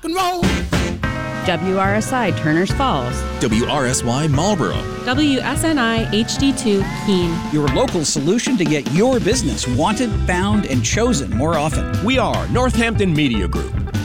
and roll. WRSI Turners Falls. WRSY Marlboro. WSNI HD2 Keene. Your local solution to get your business wanted, found, and chosen more often. We are Northampton Media Group.